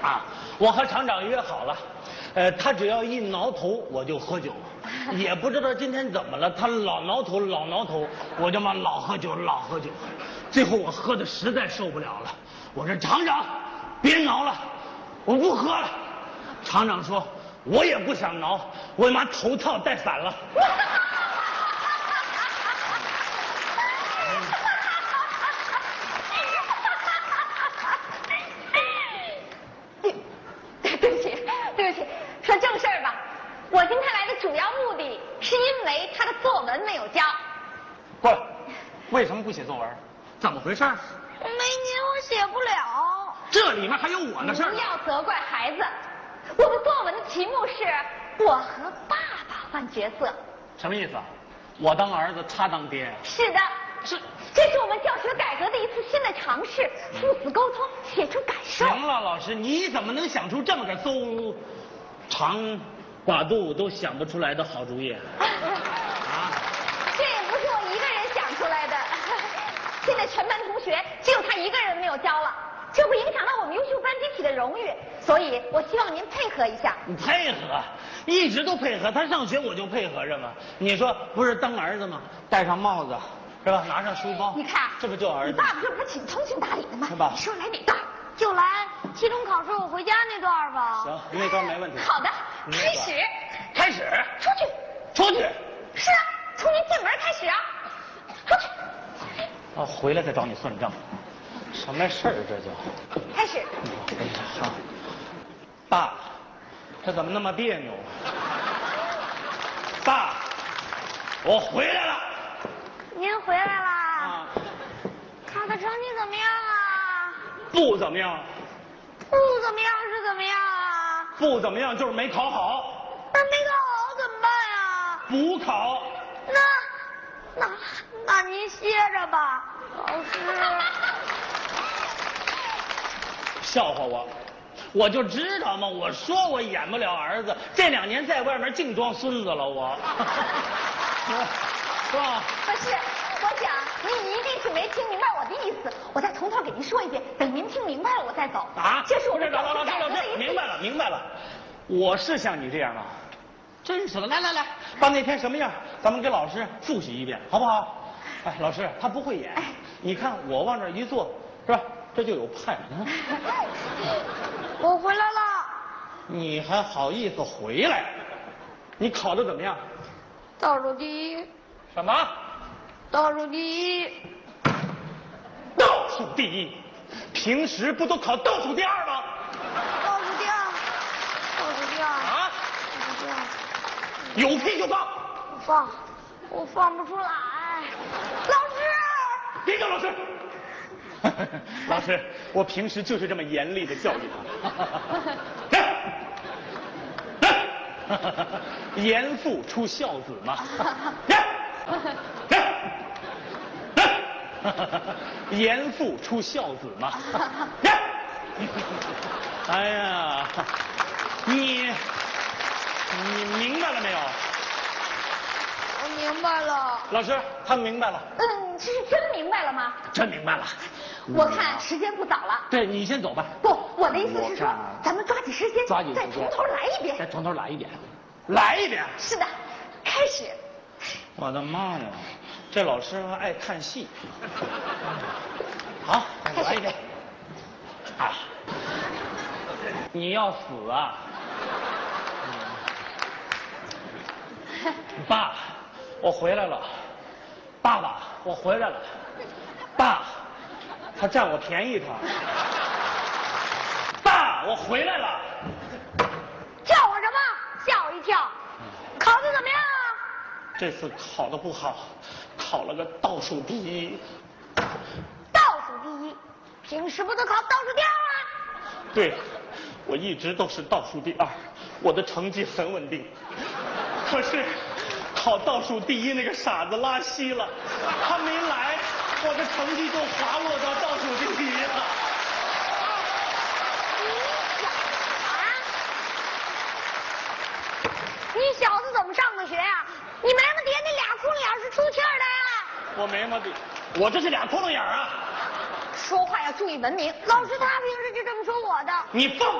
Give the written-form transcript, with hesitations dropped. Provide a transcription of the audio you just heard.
啊，我和厂长约好了，他只要一挠头我就喝酒，也不知道今天怎么了，他老挠头老挠头，我就嘛老喝酒老喝酒，最后我喝的实在受不了了，我说厂长别挠了，我不喝了。厂长说我也不想挠，我妈头套戴反了。 说正事儿吧，我今天来的主要目的是因为他的作文没有交。 过来，为什么不写作文？怎么回事？ 没您我写不了。 这里面还有我的事儿。 不要责怪孩子，我的作文的题目是我和爸爸换角色。 什么意思啊？我当儿子，他当爹。 是的，这是我们教学改革的一次新的尝试，父子沟通，写出感受。 行了，老师，你怎么能想出这么个长寡肚都想不出来的好主意啊？ 这也不是我一个人想出来的，现在全班同学只有他一个人没有交了，这会影响到我们优秀班集体的荣誉，所以我希望您配合一下。 你配合，一直都配合，他上学我就配合着嘛。你说不是当儿子吗？戴上帽子是吧？拿上书包， 你看这不就儿子？ 你爸爸这不是挺通情达理的吗？ 是吧？ 你说来哪段？就来期中考试我回家那段吧。 行，那段没问题。 好的，开始。 开始。 出去。 出去。 是啊，从您进门开始啊。出去。 哦，回来再找你算账。什么事儿这就？ 开始。 好。爸，这怎么那么别扭？爸，我回来了。 您回来啦？ 啊。 考的成绩怎么样啊？ 不怎么样。 不怎么样是怎么样啊？ 不怎么样就是没考好。 那没考好怎么办呀？ 补考。 那您歇着吧，老师。 笑话我，我就知道嘛，我说我演不了儿子，这2年在外面净装孙子了我。是吧？ 不是，我想您一定是没听明白我的意思，我再从头给您说一遍，等您听明白了我再走。 啊， 这是我们老师， 明白了，我是像你这样啊，真是的，来，把那天什么样，咱们给老师复习一遍，好不好？哎，老师他不会演，你看我往这一坐，是吧？这就有派。 我回来了。 你还好意思回来？你考得怎么样？ 倒数第一。 什么？ 倒数第一。 倒数第一？平时不都考倒数第2吗？ 倒数第2。倒数第2。 啊？ 倒数第2。 有屁就放。 我放不出来。老师。 别叫老师。老师，我平时就是这么严厉的教育他。严父出孝子嘛。严父出孝子嘛。哎呀，你明白了没有？ 我明白了。 老师，他明白了。 这是真明白了吗？ 真明白了。 我看时间不早了。 对，你先走吧。 不，我的意思是说，咱们抓紧时间，再从头来一遍。 再从头来一遍。来一遍。 是的，开始。 我的妈呀，这老师还爱看戏。好，再来一遍。啊，你要死啊！爸，我回来了。爸爸，我回来了。爸，他占我便宜他。爸，我回来了。 叫我什么？吓我一跳。考得怎么样啊？ 这次考得不好，考了个倒数第一。 倒数第一？平时不都考倒数第2吗？ 对，我一直都是倒数第2，我的成绩很稳定。可是考倒数第一那个傻子拉稀了，他没来，我的成绩就滑落到倒数第1了。 你小子怎么上的学呀？你眉毛底下那俩窟窿眼是出气儿的呀？ 我眉毛底，我这是俩窟窿眼啊！ 说话要注意文明，老师他平时就这么说我的。 你放